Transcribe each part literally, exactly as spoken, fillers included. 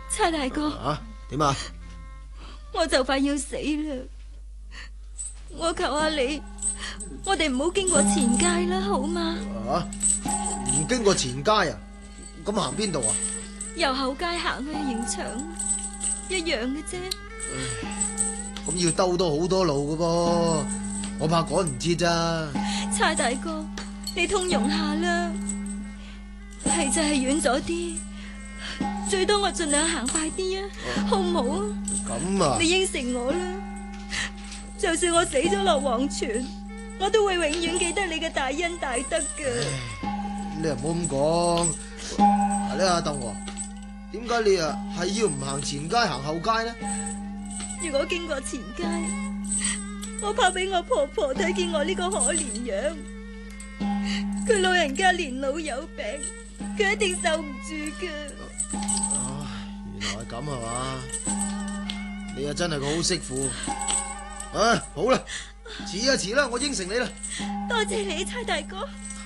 差大哥， 啊，點啊？ 我就快要死啦！我求下你，我哋唔好經過前街啦，好嗎？ 啊，唔經過前街啊？咁行邊度啊？ 由後街行去刑場，一樣嘅啫。 咁要兜多好多路噶噃，我怕趕唔切咋。 差大哥，你通融下啦，係就係遠咗啲，最多我盡量行快啲啊，好唔好啊？ 咁啊？ 你應承我啦，就算我死咗落黃泉，我都會永遠記得你嘅大恩大德嘅。 你又唔好咁講。呢阿鄧和，點解你啊係要唔行前街行後街呢？ 如果經過前街，我怕俾我婆婆睇見我呢個可憐樣，佢老人家年老有病，佢一定受唔住㗎。 唉，原來係咁係嘛？你啊真係個好媳婦。唉，好啦，遲一遲啦，我應承你啦。 多謝你，差大哥。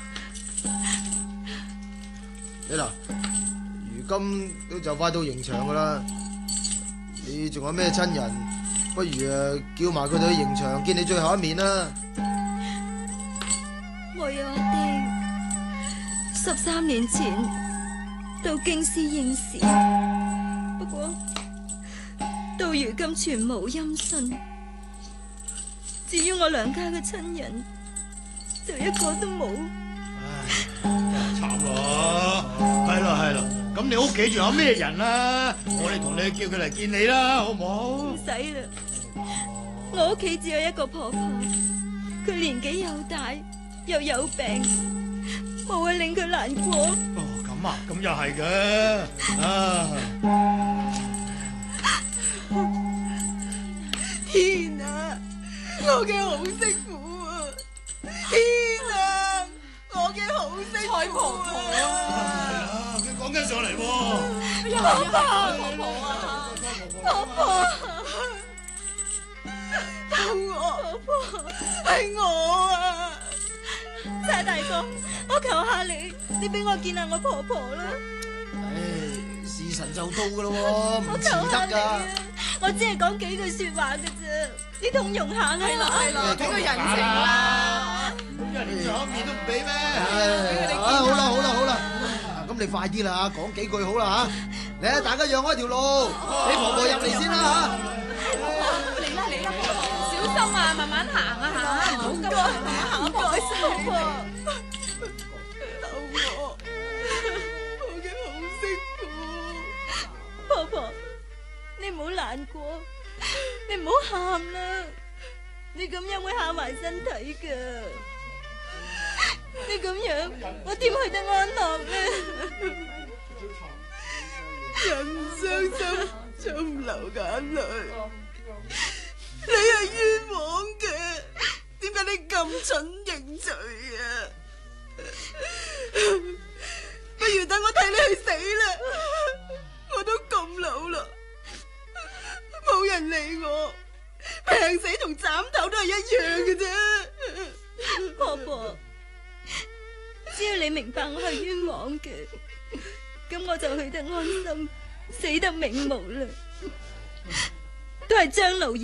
你嗱，如今都就快到刑場噶啦，你仲有咩親人？不如誒叫埋佢哋去刑場見你最後一面啦。 我有阿爹，十三年前到京師應試，不過到如今全無音訊。至於我娘家嘅親人，就一個都冇。 唉，慘咯，係啦係啦，咁你屋企仲有咩人啊？我哋同你叫佢嚟見你啦，好唔好？ 唔使啦，我屋企只有一個婆婆，佢年紀又大又有病，冇會令佢難過。 哦，咁啊，咁又係嘅啊！ 天啊，我嘅好媳婦啊！天啊，我嘅好媳婦婆婆係啦，佢講緊上嚟喎。 婆婆婆婆啊，婆婆，係我，婆婆係我啊！ 差大哥，我求下你，你俾我見下我婆婆啦！ 唉，時辰就到噶咯喎，唔我求遲得下你啊噶。！ 我只係講幾句說話嘅啫，你通融下我啦！ 係咯，俾個人情啦！ 因為連最後一面都唔俾咩？ 唉，啊好啦好啦好啦，咁你快啲啦，講幾句好啦吓。嚟啊，大家讓開條路，俾婆婆入嚟先啦嚟啦嚟啦，小心啊，慢慢行啊吓，唔好急啊，慢慢行啊，婆婆。婆婆，救我！我嘅好媳婦。 婆婆，你唔好難過，你唔好喊啦，你咁樣會嚇埋身體噶。你咁樣，我點去得安樂呢？ 人傷心就唔流眼淚，你係冤枉嘅，點解你咁蠢認罪啊？不如等我替你去死啦！我都咁老啦，冇人理我，病死同斬頭都係一樣嘅啫。 婆婆，只要你明白我係冤枉嘅，咁我就去得安心，死得瞑目啦，都係張勞